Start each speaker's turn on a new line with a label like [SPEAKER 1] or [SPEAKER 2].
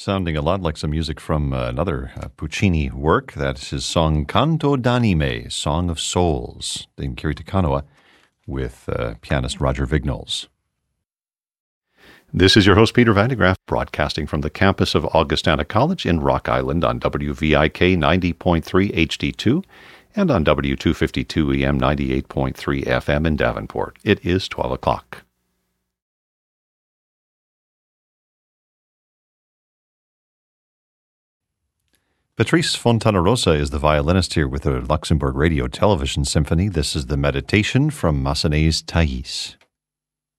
[SPEAKER 1] Sounding a lot like some music from another Puccini work. That's his song Canto d'Anime, Song of Souls, in Kirita Kanoa with pianist Roger Vignoles. This is your host, Peter Vandegraff, broadcasting from the campus of Augustana College in Rock Island on WVIK 90.3 HD2 and on W252 EM 98.3 FM in Davenport. It is 12 o'clock. Patrice Fontanarosa is the violinist here with the Luxembourg Radio Television Symphony. This is the Meditation from Massenet's Thais.